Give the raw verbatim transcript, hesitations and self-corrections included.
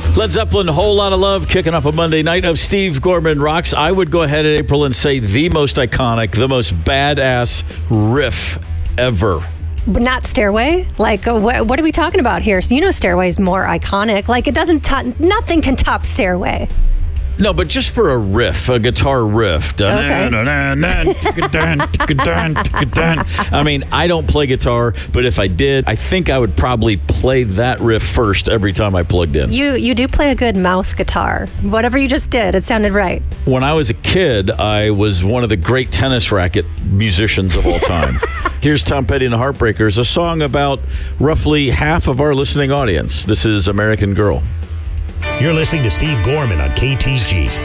Led Zeppelin, Whole Lot of Love, kicking off a Monday night of Steve Gorman Rocks. I would go ahead in April and say the most iconic, the most badass riff ever. But not Stairway? Like, uh, wh- what are we talking about here? So you know Stairway's more iconic. Like, it doesn't top, nothing can top Stairway. No, but just for a riff, a guitar riff. Okay. I mean, I don't play guitar, but if I did, I think I would probably play that riff first every time I plugged in. You you do play a good mouth guitar. Whatever you just did, it sounded right. When I was a kid, I was one of the great tennis racket musicians of all time. Here's Tom Petty and the Heartbreakers, a song about roughly half of our listening audience. This is American Girl. You're listening to Steve Gorman on K T G.